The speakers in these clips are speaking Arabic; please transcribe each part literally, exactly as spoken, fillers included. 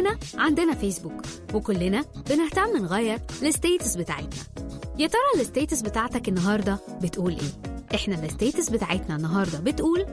كلنا عندنا فيسبوك، وكلنا بنهتم نغير الستيتس بتاعتنا. يا ترى الستيتس بتاعتك النهاردة بتقول ايه؟ احنا الستيتس بتاعتنا النهاردة بتقول: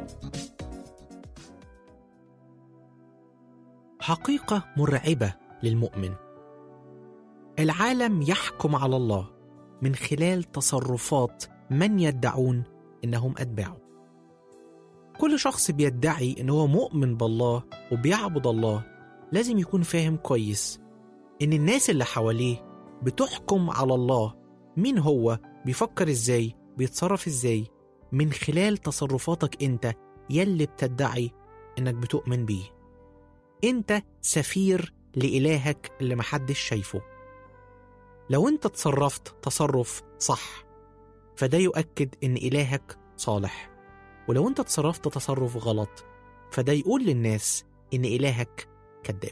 حقيقة مرعبة للمؤمن. العالم يحكم على الله من خلال تصرفات من يدعون إنهم أتباعه. كل شخص بيدعي إنه مؤمن بالله وبيعبد الله لازم يكون فاهم كويس إن الناس اللي حواليه بتحكم على الله مين هو، بيفكر إزاي، بيتصرف إزاي، من خلال تصرفاتك أنت يلي بتدعي إنك بتؤمن بيه. أنت سفير لإلهك اللي محدش شايفه. لو أنت تصرفت تصرف صح فده يؤكد إن إلهك صالح، ولو أنت تصرفت تصرف غلط فده يقول للناس إن إلهك كذاب.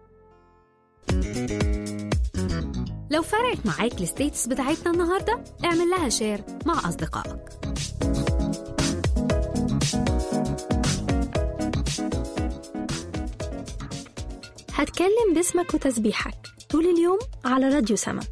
لو فرقت معاك الستيتس بتاعتنا النهاردة، اعمل لها شير مع أصدقائك. هتكلم باسمك وتسبيحك طول اليوم على راديو سما.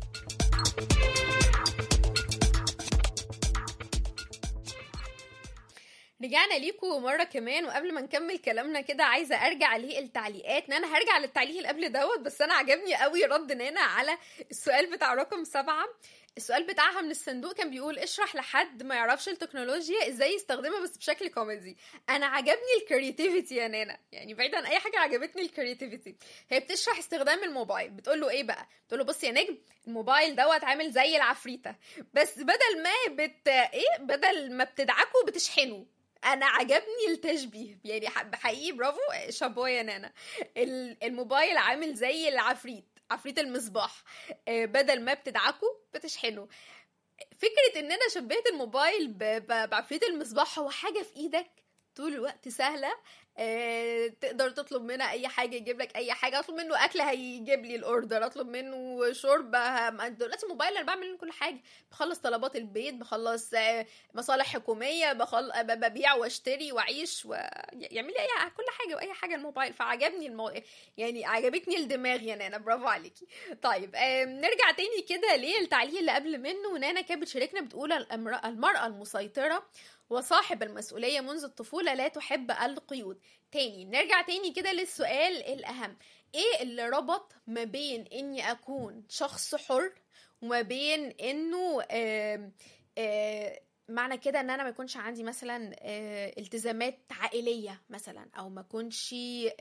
رجعنا ليكم مرة كمان، وقبل ما نكمل كلامنا كده عايزة أرجع للتعليقات. أنا هرجع للتعليق اللي قبل دوت، بس أنا عجبني قوي رد نانا على السؤال بتاع رقم سبعة. السؤال بتاعها من الصندوق كان بيقول: اشرح لحد ما يعرفش التكنولوجيا ازاي يستخدمها بس بشكل كوميدي. انا عجبني الكرياتيفيتي يا نانا، يعني بعيدا عن اي حاجه عجبتني الكرياتيفيتي. هي بتشرح استخدام الموبايل، بتقول له ايه بقى؟ بتقول له: بص يا نجم، الموبايل دوت عامل زي العفريته، بس بدل ما بت ايه بدل ما بتدعكه بتشحنه. انا عجبني التشبيه، يعني حقيقي برافو، شابوه يا نانا. الموبايل عامل زي العفريت، عفريت المصباح، بدل ما بتدعكه بتشحنه. فكرة ان انا شبهت الموبايل بعفريت المصباح، هو حاجة في ايدك طول الوقت سهلة، اه تقدر تطلب منها اي حاجة يجيب لك اي حاجة، اطلب منه اكل هيجيب لي الاوردر، اطلب منه شرب. دلوقتي الموبايل انا بعمل منه كل حاجة، بخلص طلبات البيت، بخلص اه مصالح حكومية، بخل... ببيع واشتري واعيش ويعمل لي اي كل حاجة واي حاجة الموبايل. فعجبني المو... يعني عجبتني الدماغ يا نانا، برافو عليكي. طيب اه نرجع تاني كده للتعليق اللي قبل منه. نانا كانت بتشاركنا بتقول: المرأة المسيطرة وصاحب المسؤولية منذ الطفولة لا تحب القيود. تاني نرجع تاني كده للسؤال الأهم: ايه اللي ربط ما بين اني اكون شخص حر وما بين انه آآ آآ معنى كده ان انا ما يكونش عندي مثلا التزامات عائلية مثلا، او ما يكونش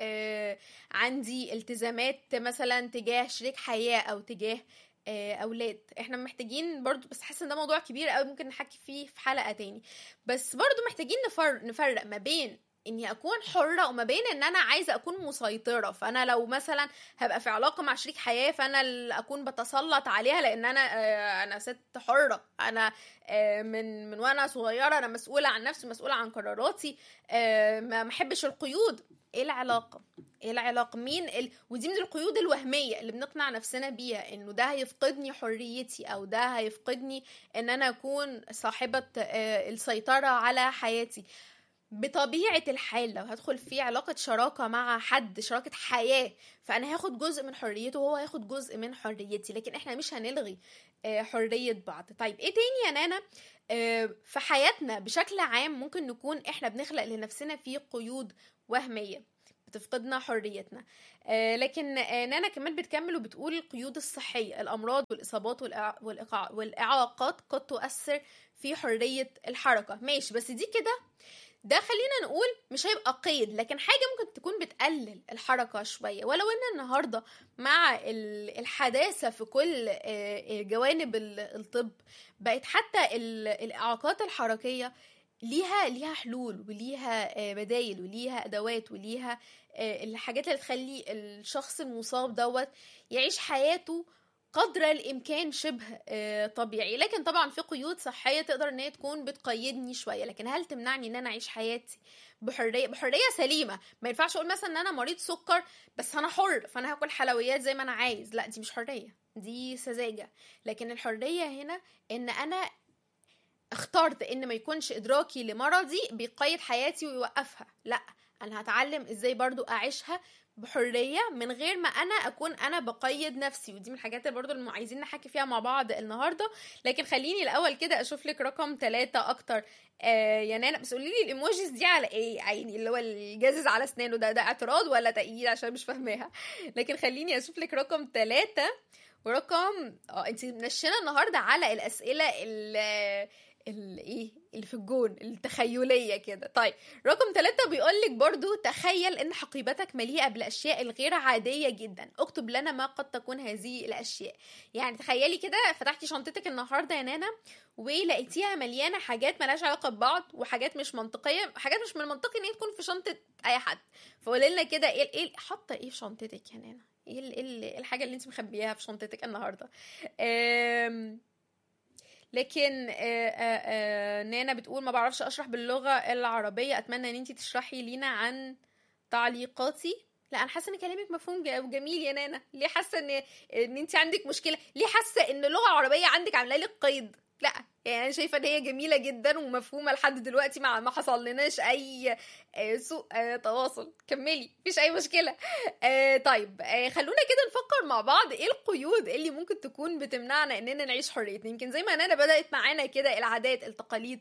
عندي التزامات مثلا تجاه شريك حياة او تجاه اولاد. احنا محتاجين برضو، بس حاسه ان ده موضوع كبير قوي ممكن نحكي فيه في حلقه تاني، بس برضو محتاجين نفرق نفرق ما بين اني اكون حره وما بين ان انا عايزه اكون مسيطره. فانا لو مثلا هبقى في علاقه مع شريك حياه، فانا اللي اكون بتسلط عليها لان انا آه انا ست حره، انا آه من من وانا صغيره انا مسؤوله عن نفسي، مسؤوله عن قراراتي، آه ما احبش القيود. ايه العلاقه؟ ايه العلاقه؟ مين ال... ودي من القيود الوهميه اللي بنقنع نفسنا بيها انه ده هيفقدني حريتي، او ده هيفقدني ان انا اكون صاحبه آه السيطره على حياتي. بطبيعة الحال لو هدخل في علاقة شراكة مع حد، شراكة حياة، فأنا هاخد جزء من حريته وهو هاخد جزء من حريتي، لكن إحنا مش هنلغي حرية بعض. طيب إيه تاني يا نانا؟ في حياتنا بشكل عام ممكن نكون إحنا بنخلق لنفسنا في قيود وهمية بتفقدنا حريتنا، لكن نانا كمان بتكمل وبتقول: القيود الصحية، الأمراض والإصابات والإعاقات قد تؤثر في حرية الحركة. ماشي، بس دي كده ده خلينا نقول مش هيبقى قيد، لكن حاجة ممكن تكون بتقلل الحركة شوية. ولو ان النهاردة مع الحداثة في كل جوانب الطب بقت حتى الإعاقات الحركية ليها ليها حلول وليها بدايل وليها أدوات وليها الحاجات اللي تخلي الشخص المصاب دوت يعيش حياته قدر الامكان شبه طبيعي. لكن طبعا في قيود صحيه تقدر ان هي تكون بتقيدني شويه، لكن هل تمنعني ان انا اعيش حياتي بحريه بحريه سليمه؟ ما ينفعش اقول مثلا ان انا مريض سكر بس انا حر فانا هاكل حلويات زي ما انا عايز. لا، دي مش حريه، دي سذاجه. لكن الحريه هنا ان انا اخترت ان ما يكونش ادراكي لمرضي بيقيد حياتي ويوقفها. لا، انا هتعلم ازاي برضو اعيشها بحرية من غير ما انا اكون انا بقيد نفسي. ودي من الحاجات اللي برضو اللي عايزين نحكي فيها مع بعض النهاردة. لكن خليني الاول كده اشوف لك رقم ثلاثة اكتر. آه يا نانا بس قولي لي الايموجيز دي على ايه؟ يعني اللي هو الجازز على اسنانه ده ده اعتراض ولا تأييد؟ عشان مش فاهماها. لكن خليني اشوف لك رقم ثلاثة ورقم اه انت منشنه النهارده على الاسئله اللي ايه اللي في الجون التخيليه كده. طيب رقم ثلاثة بيقولك برضو تخيل ان حقيبتك مليئه بالاشياء الغير عاديه جدا، اكتب لنا ما قد تكون هذه الاشياء. يعني تخيلي كده فتحتي شنطتك النهارده يا نانا ولقيتيها مليانه حاجات مالهاش علاقه ببعض وحاجات مش منطقيه، حاجات مش من المنطقي ان هي تكون في شنطه اي حد. فقولي لنا كده ايه ايه حاطه ايه في شنطتك يا نانا؟ ايه ايه الحاجه اللي انت مخبياها في شنطتك النهارده؟ أم لكن آآ آآ نانا بتقول ما بعرفش اشرح باللغه العربيه، اتمنى ان انتي تشرحي لينا عن تعليقاتي. لا انا حاسه ان كلامك مفهوم جميل يا نانا. ليه حاسه ان ان انتي عندك مشكله؟ ليه حاسه ان اللغه العربيه عندك عامله لك قيد؟ لا يعني انا شايفه ان هي جميله جدا ومفهومه لحد دلوقتي، مع ما حصل لناش اي سوء تواصل. كملي مفيش اي مشكله. طيب خلونا كده نفكر مع بعض ايه القيود اللي ممكن تكون بتمنعنا اننا نعيش حريتنا. يمكن زي ما انا بدات معانا كده العادات، التقاليد،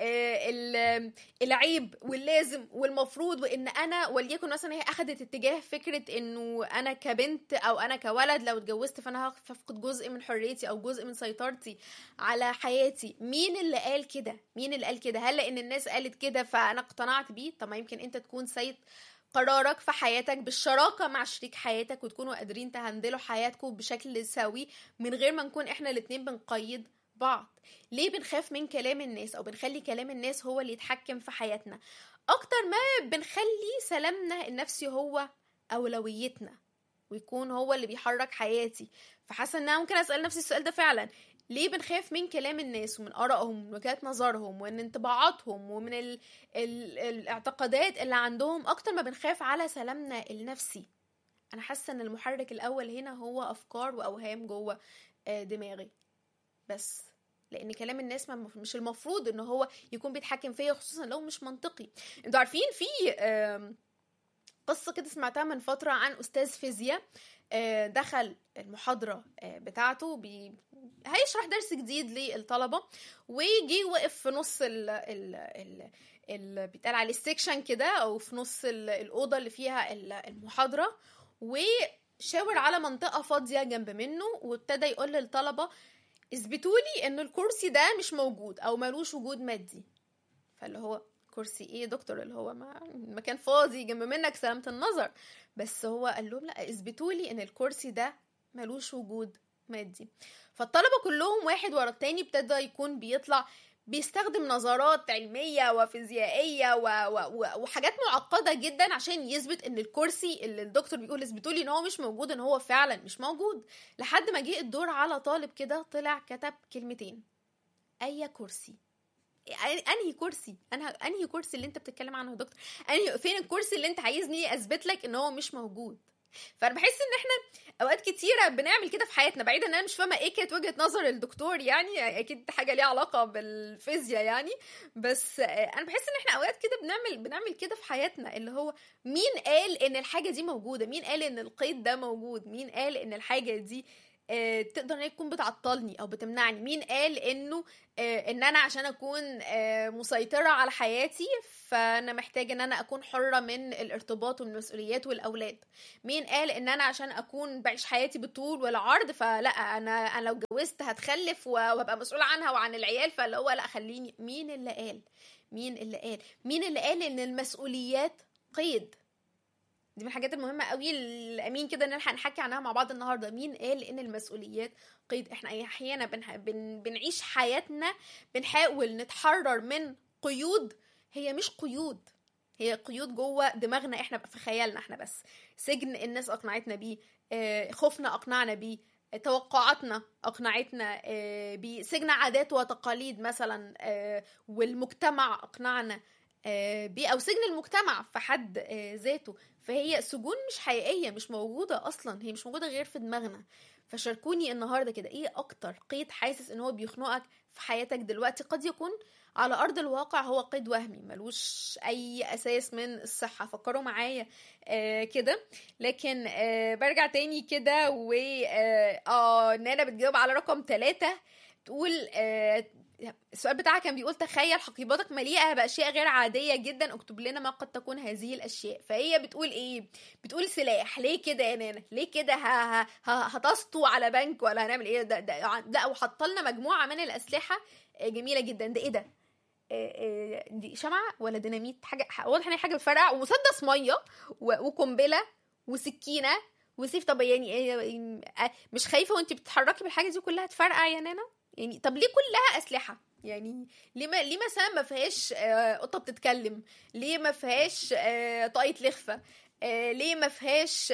العيب واللازم والمفروض، وان انا وليكن مثلا هي اخذت اتجاه فكره انه انا كبنت او انا كولد لو اتجوزت فانا هفقد جزء من حريتي او جزء من سيطرتي على حياتي. مين اللي قال كده؟ مين اللي قال كده؟ هل لان الناس قالت كده فانا اقتنعت بيه؟ طب ما يمكن انت تكون سيد قرارك في حياتك بالشراكه مع شريك حياتك وتكونوا قادرين تهندلوا حياتكم بشكل سوي من غير ما نكون احنا الاتنين بنقيد بعض. ليه بنخاف من كلام الناس او بنخلي كلام الناس هو اللي يتحكم في حياتنا اكتر ما بنخلي سلامنا النفسي هو اولويتنا ويكون هو اللي بيحرك حياتي؟ فحاسه ان انا ممكن اسال نفسي السؤال ده فعلا. ليه بنخاف من كلام الناس ومن آرائهم ومن وجهات نظرهم ومن انطباعاتهم ومن ال... ال... الاعتقادات اللي عندهم أكتر ما بنخاف على سلامنا النفسي؟ أنا حاسة إن المحرك الأول هنا هو أفكار وأوهام جوه دماغي بس، لأن كلام الناس مش المفروض إن هو يكون بيتحكم فيا، خصوصا لو مش منطقي. انتوا عارفين في قصة كده سمعتها من فترة عن أستاذ فيزياء دخل المحاضرة بتاعته بي... هيشرح درس جديد للطلبة، ويجي وقف في نص ال ال ال ال بيتقال عليه السكشن كده او في نص الأوضة اللي فيها المحاضرة، وشاور على منطقة فاضية جنب منه وابتدى يقول للطلبة اثبتولي ان الكرسي ده مش موجود او ملوش وجود مادي. فاللي هو كرسي ايه يا دكتور؟ اللي هو ما مكان فاضي جنب منك سلامة النظر. بس هو قال لهم لا اثبتولي ان الكرسي ده ملوش وجود مادي. فالطلبة كلهم واحد ورا التاني ابتدى يكون بيطلع بيستخدم نظرات علمية وفيزيائية و... و... وحاجات معقدة جدا عشان يثبت ان الكرسي اللي الدكتور بيقول اثبتولي ان هو مش موجود ان هو فعلا مش موجود. لحد ما جه الدور على طالب كده طلع كتب كلمتين: اي كرسي. انهي كرسي؟ انا انهي كرسي اللي انت بتتكلم عنه يا دكتور؟ انهي فين الكرسي اللي انت عايزني اثبت لك ان هو مش موجود؟ فانا بحس ان احنا اوقات كتيره بنعمل كده في حياتنا، بعيدا ان انا مش فاهمه ايه كانت وجهه نظر الدكتور، يعني اكيد حاجه ليها علاقه بالفيزياء يعني، بس انا بحس ان احنا اوقات كده بنعمل بنعمل كده في حياتنا، اللي هو مين قال ان الحاجه دي موجوده؟ مين قال ان القيد ده موجود؟ مين قال ان الحاجه دي آه تقدر ان تكون بتعطلني او بتمنعني؟ مين قال انه آه ان انا عشان اكون آه مسيطره على حياتي فانا محتاجه ان انا اكون حره من الارتباط والمسؤوليات والاولاد؟ مين قال ان انا عشان اكون بعيش حياتي بالطول والعرض فلا انا انا لو اتجوزت هتخلف وهبقى مسؤوله عنها وعن العيال فاللي هو لا خليني؟ مين اللي قال؟ مين اللي قال مين اللي قال ان المسؤوليات قيد؟ دي من الحاجات المهمة قوي الأمين كده نلحق نحكي عنها مع بعض النهاردة. مين قال إن المسؤوليات قيد؟ إحنا أحيانا بن... بن... بنعيش حياتنا بنحاول نتحرر من قيود هي مش قيود، هي قيود جوه دماغنا إحنا في خيالنا إحنا بس. سجن الناس أقنعتنا بيه، آه، خوفنا أقنعنا بيه، توقعاتنا أقنعتنا آه، بيه، سجن عادات وتقاليد مثلا آه، والمجتمع أقنعنا بيئة أو سجن المجتمع في حد ذاته. فهي سجون مش حقيقية، مش موجودة أصلا، هي مش موجودة غير في دماغنا. فشاركوني النهاردة كده ايه أكتر قيد حاسس ان هو بيخنقك في حياتك دلوقتي؟ قد يكون على أرض الواقع هو قيد وهمي ملوش أي أساس من الصحة. فكروا معايا آه كده. لكن آه برجع تاني كده و آه, آه نانا بتجاوب على رقم ثلاثة، تقول آه السؤال بتاعها كان بيقول تخيل حقيبتك مليئة بأشياء غير عادية جدا، اكتب لنا ما قد تكون هذه الأشياء. فهي بتقول ايه؟ بتقول سلاح. ليه كده يا نانا؟ ليه كده هتسطو على بنك ولا هنعمل ايه؟ ده ده لا، وحطلنا مجموعة من الأسلحة جميلة جدا. ده ايه ده؟ دي شمعة ولا ديناميت؟ حاجة واضح ان هي حاجة بتفرقع، ومسدس مية وقنبلة وسكينة وسيف. طب يعني مش خايفة وانت بتتحركي بالحاجة دي كلها تفرقع يا نانا؟ يعني طب ليه كلها أسلحة؟ يعني ليه ما ليه مثلا ما فيهاش قطة بتتكلم؟ ليه ما فيهاش طاقية لخفة؟ ليه ما فيهاش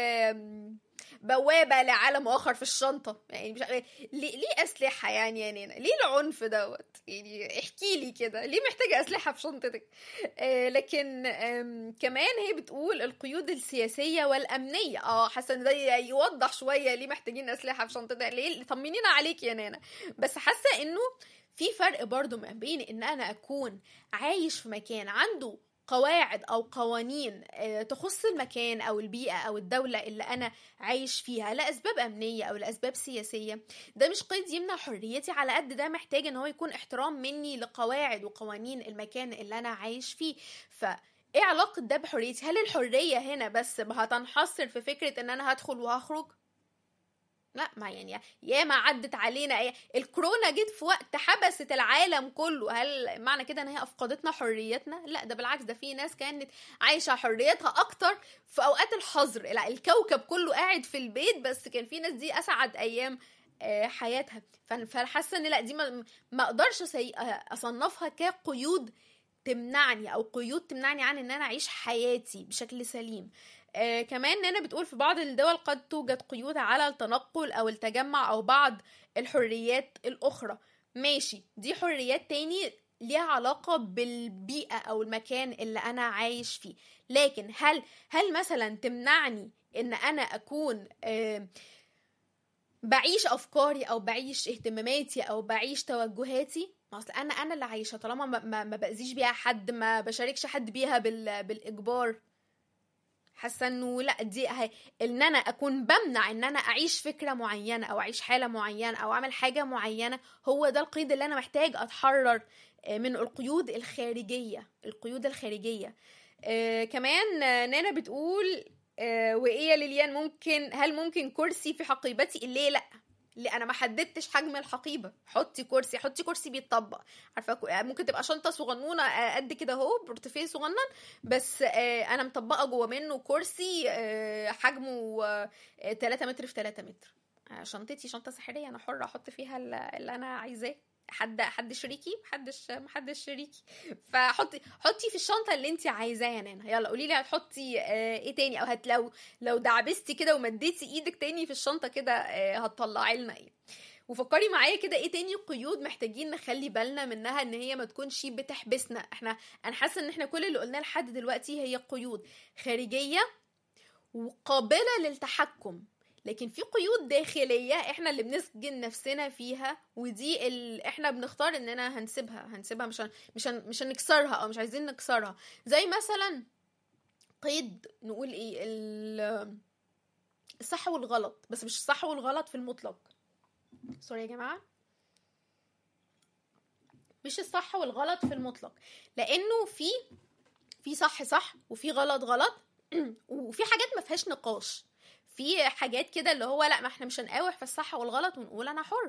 بوابة لعالم آخر في الشنطة؟ يعني مش ليه ليه أسلحة يعني يا نانا؟ ليه العنف دوت؟ يعني احكي لي كده، ليه محتاجة أسلحة في شنطتك؟ آه لكن آه كمان هي بتقول القيود السياسية والأمنية. اه حاسة ان ده يوضح شوية ليه محتاجين أسلحة في شنطتك. ليه؟ طمنينا عليك يا نانا. بس حاسة انه في فرق برضو ما بين ان انا اكون عايش في مكان عنده قواعد أو قوانين تخص المكان أو البيئة أو الدولة اللي أنا عايش فيها لأسباب أمنية أو لأسباب سياسية. ده مش قيد يمنع حريتي، على قد ده محتاج إن هو يكون احترام مني لقواعد وقوانين المكان اللي أنا عايش فيه. ف إيه علاقة ده بحريتي؟ هل الحرية هنا بس هتنحصر في فكرة إن أنا هدخل وهخرج؟ لا، ما يعني يا ما عدت علينا الكورونا، جت في وقت حبست العالم كله. هل معنى كده ان هي افقدتنا حريتنا؟ لا، ده بالعكس، ده في ناس كانت عايشه حريتها اكتر في اوقات الحظر. لا، الكوكب كله قاعد في البيت، بس كان في ناس دي اسعد ايام حياتها. فحاسه ان لا، دي ما, ما اقدرش اصنفها كقيود تمنعني او قيود تمنعني عن ان انا اعيش حياتي بشكل سليم. آه كمان نانا بتقول في بعض الدول قد توجد قيود على التنقل أو التجمع أو بعض الحريات الأخرى. ماشي، دي حريات تاني ليها علاقة بالبيئة أو المكان اللي أنا عايش فيه. لكن هل هل مثلا تمنعني إن أنا أكون آه بعيش أفكاري أو بعيش اهتماماتي أو بعيش توجهاتي؟ اصل انا انا اللي عايشه، طالما ما, ما, ما باذيش بيها حد، ما بشاركش حد بيها بال بالاجبار. حاسه انه لا، دي هي ان انا اكون بمنع ان انا اعيش فكره معينه او اعيش حاله معينه او اعمل حاجه معينه. هو ده القيد اللي انا محتاج اتحرر من القيود الخارجيه. القيود الخارجيه آه كمان نانا بتقول آه وايه يا ليليان، ممكن هل ممكن كرسي في حقيبتي؟ ليه لا؟ اللي انا ما حددتش حجم الحقيبه. حطي كرسي، حطي كرسي بيتطبق. عارفه ممكن تبقى شنطه صغنونه قد كده اهو، بورتفيه صغنن، بس انا مطبقه جوه منه كرسي حجمه ثلاثة متر في ثلاثة متر. شنطتي شنطه سحريه، انا حره احط فيها اللي انا عايزاه. حد حد شريكي؟ محدش محدش شريكي. فحطي حطي في الشنطه اللي انت عايزاه يا نانا. يلا قولي لي هتحطي اه ايه تاني، او هت لو لو دعبستي كده ومديتي ايدك تاني في الشنطه كده اه هتطلعي لنا ايه. وفكري معايا كده ايه تاني قيود محتاجين نخلي بالنا منها ان هي ما تكونش بتحبسنا. احنا انا حاسه ان احنا كل اللي قلناه لحد دلوقتي هي قيود خارجيه وقابله للتحكم، لكن في قيود داخلية احنا اللي بنسجن نفسنا فيها، ودي اللي احنا بنختار اننا هنسيبها هنسيبها مش هن... مش هن... مش هنكسرها او مش عايزين نكسرها. زي مثلا قيد نقول ايه ال... الصح والغلط، بس مش الصح والغلط في المطلق. سوري يا جماعة، مش الصح والغلط في المطلق، لانه في في صح صح وفي غلط غلط وفي حاجات ما فيهاش نقاش. في حاجات كده اللي هو لا، ما احنا مش هنقاوح في الصح والغلط ونقول انا حر.